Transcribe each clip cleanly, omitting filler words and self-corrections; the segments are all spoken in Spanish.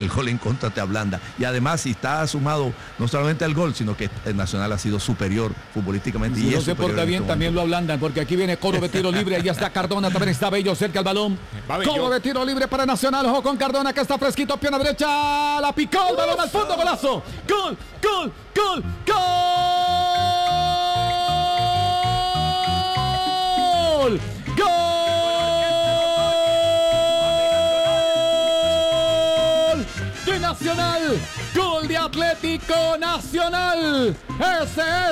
el gol en contra te ablanda. Y además, si está sumado no solamente al gol, sino que el Nacional ha sido superior futbolísticamente. Si y no es se porta bien, también lo ablandan, porque aquí viene Coro de tiro libre, ahí está Cardona, también está Bello cerca al balón. Coro de tiro libre para Nacional, ojo con Cardona que está fresquito, pierna derecha, la picó, el balón al fondo, golazo. Gol, gol, gol, gol. ¡Gol! De Nacional, gol de Atlético Nacional. Ese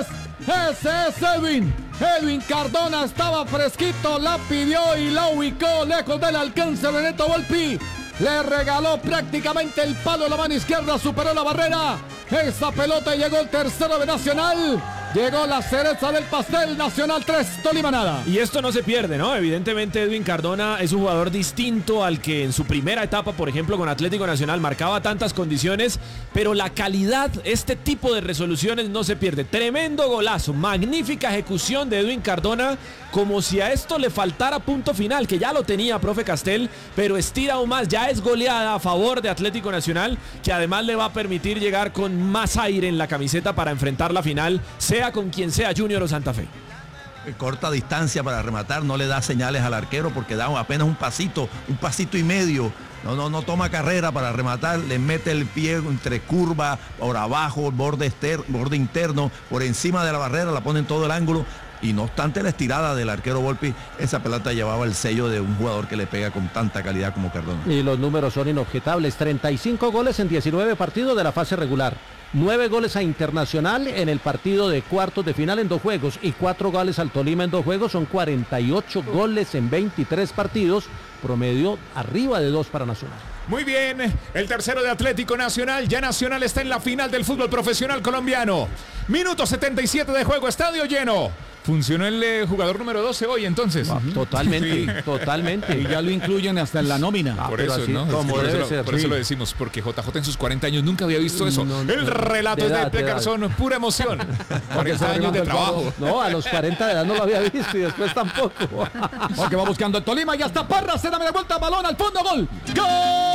es Edwin Cardona estaba fresquito, la pidió y la ubicó lejos del alcance de Neto Volpi. Le regaló prácticamente el palo a la mano izquierda, superó la barrera. Esa pelota llegó el tercero de Nacional. Llegó la cereza del pastel. Nacional 3, Tolima nada. Y esto no se pierde, ¿no? Evidentemente Edwin Cardona es un jugador distinto al que en su primera etapa, por ejemplo, con Atlético Nacional marcaba tantas condiciones, pero la calidad, este tipo de resoluciones no se pierde. Tremendo golazo, magnífica ejecución de Edwin Cardona, como si a esto le faltara punto final, que ya lo tenía, profe Castel, pero estira aún más, ya es goleada a favor de Atlético Nacional, que además le va a permitir llegar con más aire en la camiseta para enfrentar la final, sea con quien sea, Junior o Santa Fe. Corta distancia para rematar, no le da señales al arquero porque da apenas un pasito y medio. No toma carrera para rematar, le mete el pie entre curva, por abajo, borde interno, por encima de la barrera, la pone en todo el ángulo. Y no obstante la estirada del arquero Volpi, esa pelota llevaba el sello de un jugador que le pega con tanta calidad como Cardona. Y los números son inobjetables, 35 goles en 19 partidos de la fase regular. 9 goles a Internacional en el partido de cuartos de final en 2 juegos y 4 goles al Tolima en 2 juegos, son 48 goles en 23 partidos, promedio arriba de 2 para Nacional. Muy bien, el tercero de Atlético Nacional, ya Nacional está en la final del fútbol profesional colombiano. Minuto 77 de juego, estadio lleno. Funcionó el jugador número 12 hoy, entonces. Totalmente, Sí. totalmente. Y ya lo incluyen hasta en la nómina. Por pero eso, así, ¿no? como Por debe eso, ser. por eso Sí. lo decimos, porque JJ en sus 40 años nunca había visto eso. No, El relato de es de edad, Peckerson, pura emoción. 40 años de trabajo. No, a los 40 de edad no lo había visto y después tampoco. Porque va buscando el Tolima, ya está Parra, se da media vuelta, balón al fondo, gol. ¡Gol!